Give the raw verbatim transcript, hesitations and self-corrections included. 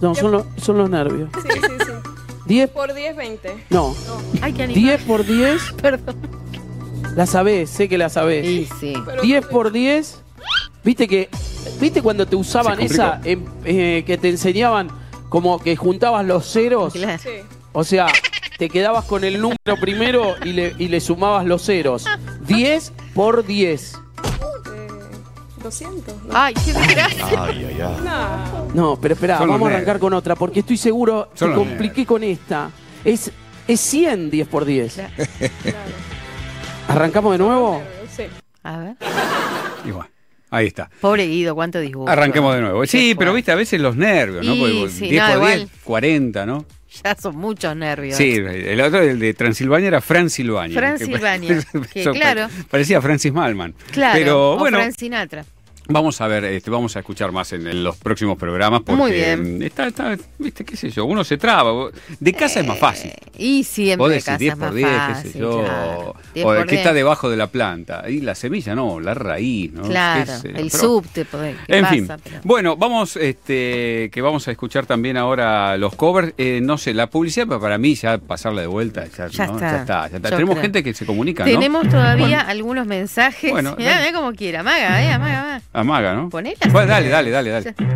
No, son, lo, son los nervios. Sí, sí, sí. diez Por diez, veinte. No. No. Ay, qué animal. diez por diez. Perdón. La sabés, sé que la sabés. Sí, sí. Pero- diez por diez. Viste que. ¿Viste cuando te usaban Se esa? em, eh, que te enseñaban como que juntabas los ceros. Claro. Sí. O sea, te quedabas con el número primero y le, y le sumabas los ceros. diez por diez. Eh, doscientos. No. Ay, qué desgracia. Ay, ay, ay. No. No, pero espera, Son los vamos a nervios. arrancar con otra, porque estoy seguro Son que los compliqué con esta. Es, es cien diez por diez. Claro. Claro. ¿Arrancamos de nuevo? Sí. A ver. Igual. Ahí está. Pobre Guido, cuánto disgusto. Arranquemos de nuevo. Sí, Qué pero fuerte. viste, a veces los nervios, ¿no? Y, Porque sí, diez no, por igual. diez, cuarenta, ¿no? Ya son muchos nervios. Sí, el otro, el de Transilvania, era Fransilvania. Fran que Silvania, que eso claro. Parecía Francis Malman. Claro. Pero o bueno, Frank Sinatra. vamos a ver, este, vamos a escuchar más en, en los próximos programas porque Muy bien. está, está, viste, qué sé yo, uno se traba. De casa es más fácil. Eh, y siempre Vos de decís casa diez es por más diez, qué fácil, sé yo. claro. diez O por el que diez. está debajo de la planta. Y la semilla no, la raíz, ¿no? Claro, Qué sé yo, el pero- subte. ¿Qué En pasa? fin, Pero- bueno, vamos, este, que vamos a escuchar también ahora los covers. Eh, no sé, la publicidad para- para mí ya pasarla de vuelta, ya, Ya ¿no? está. ya está, ya está. Yo Tenemos creo. gente que se comunica, ¿no? Tenemos todavía algunos mensajes. Bueno, Mirá, dale. mirá como quiera. Amaga, eh, amaga, amaga. Amaga, ¿no? Ponela. Bueno, dale, dale, dale, dale. Ya.